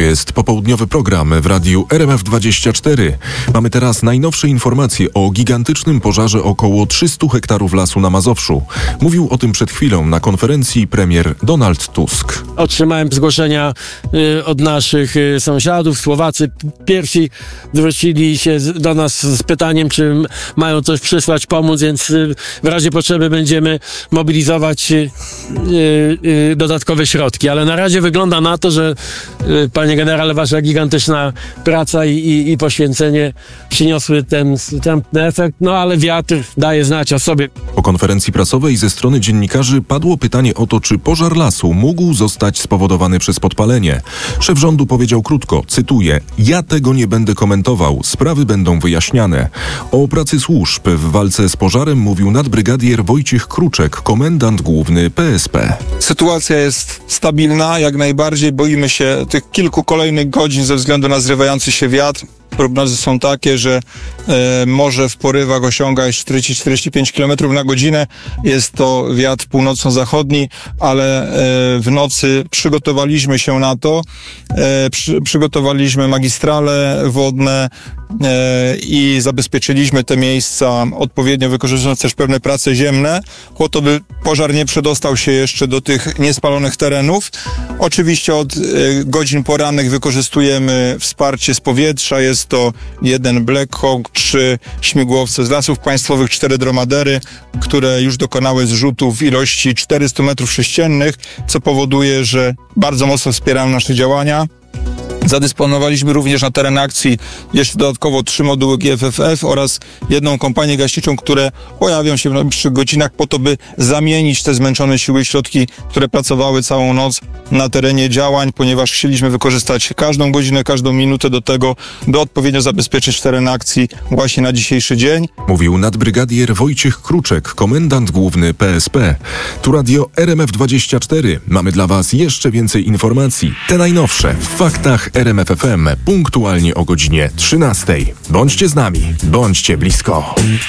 jest popołudniowy program w radiu RMF24. Mamy teraz najnowsze informacje o gigantycznym pożarze około 300 hektarów lasu na Mazowszu. Mówił o tym przed chwilą na konferencji premier Donald Tusk. Otrzymałem zgłoszenia od naszych sąsiadów. Słowacy pierwsi zwrócili się do nas z pytaniem, czy mają coś przysłać, pomóc, więc w razie potrzeby będziemy mobilizować dodatkowe środki. Ale na razie wygląda na to, że panie generale, wasza gigantyczna praca i poświęcenie przyniosły ten efekt, no ale wiatr daje znać o sobie. Po konferencji prasowej ze strony dziennikarzy padło pytanie o to, czy pożar lasu mógł zostać spowodowany przez podpalenie. Szef rządu powiedział krótko, cytuję: ja tego nie będę komentował, sprawy będą wyjaśniane. O pracy służb w walce z pożarem mówił nadbrygadier Wojciech Kruczek, komendant główny PSP. Sytuacja jest stabilna, jak najbardziej. Boimy się tych kilku kolejnych godzin ze względu na zrywający się wiatr. Prognozy są takie, że może w porywach osiągać 40-45 km na godzinę. Jest to wiatr północno-zachodni, ale w nocy przygotowaliśmy się na to. Przygotowaliśmy magistrale wodne i zabezpieczyliśmy te miejsca odpowiednio, wykorzystując też pewne prace ziemne, po to, by pożar nie przedostał się jeszcze do tych niespalonych terenów. Oczywiście od godzin porannych wykorzystujemy wsparcie z powietrza. Jest to 1 Black Hawk, 3 śmigłowce z Lasów Państwowych, 4 dromadery, które już dokonały zrzutów w ilości 400 m3, co powoduje, że bardzo mocno wspierają nasze działania. Zadysponowaliśmy również na teren akcji jeszcze dodatkowo 3 moduły GFFF oraz 1 kompanię gaśniczą, które pojawią się w najbliższych godzinach po to, by zamienić te zmęczone siły i środki, które pracowały całą noc na terenie działań, ponieważ chcieliśmy wykorzystać każdą godzinę, każdą minutę do tego, by odpowiednio zabezpieczyć teren akcji właśnie na dzisiejszy dzień. Mówił nadbrygadier Wojciech Kruczek, komendant główny PSP. Tu radio RMF24. Mamy dla Was jeszcze więcej informacji. Te najnowsze w faktach RMF FM punktualnie o godzinie 13. Bądźcie z nami, bądźcie blisko.